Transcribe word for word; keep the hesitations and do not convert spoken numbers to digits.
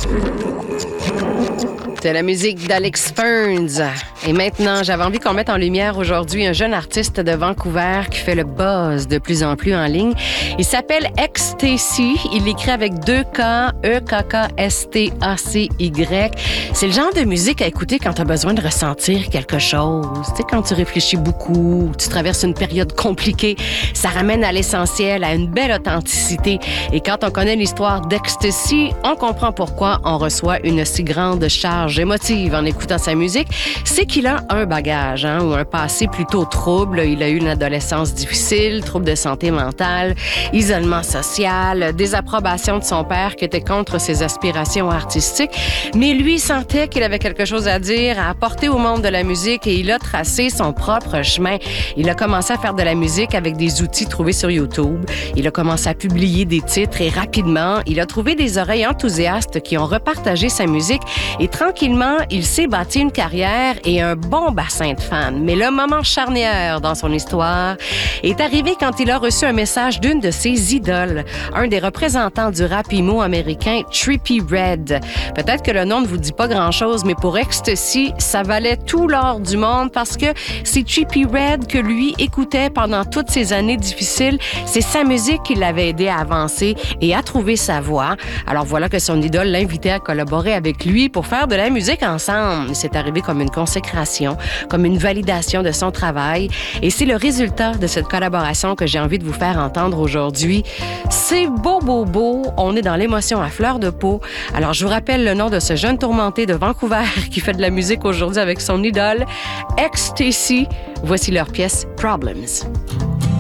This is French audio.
C'est la musique d'Alex Ferns. Et maintenant, j'avais envie qu'on mette en lumière aujourd'hui un jeune artiste de Vancouver qui fait le buzz de plus en plus en ligne. Il s'appelle Ecstasy. Il l'écrit avec deux K, E K K S T A C Y. C'est le genre de musique à écouter quand tu as besoin de ressentir quelque chose. Tu sais, quand tu réfléchis beaucoup, tu traverses une période compliquée, ça ramène à l'essentiel, à une belle authenticité. Et quand on connaît l'histoire d'Ecstasy, on comprend pourquoi on reçoit une si grande charge émotive en écoutant sa musique. C'est qu'il a un bagage, hein, ou un passé plutôt trouble. Il a eu une adolescence difficile, troubles de santé mentale, isolement social, désapprobation de son père qui était contre ses aspirations artistiques. Mais lui sentait qu'il avait quelque chose à dire, à apporter au monde de la musique et il a tracé son propre chemin. Il a commencé à faire de la musique avec des outils trouvés sur YouTube. Il a commencé à publier des titres et rapidement, il a trouvé des oreilles enthousiastes qui ont repartagé sa musique et tranquillement, il s'est bâti une carrière et un bon bassin de fans. Mais le moment charnière dans son histoire est arrivé quand il a reçu un message d'une de ses idoles, un des représentants du rap emo américain, Trippie Redd. Peut-être que le nom ne vous dit pas grand-chose, mais pour Ecstasy, ça valait tout l'or du monde parce que c'est Trippie Redd que lui écoutait pendant toutes ces années difficiles. C'est sa musique qui l'avait aidé à avancer et à trouver sa voix. Alors voilà que son idole l'invitait à collaborer avec lui pour faire de la musique ensemble. C'est arrivé comme une consécration, comme une validation de son travail. Et c'est le résultat de cette collaboration que j'ai envie de vous faire entendre aujourd'hui. C'est beau, beau, beau. On est dans l'émotion à fleur de peau. Alors, je vous rappelle le nom de ce jeune tourmenté de Vancouver qui fait de la musique aujourd'hui avec son idole, Ecstasy. Voici leur pièce Problems.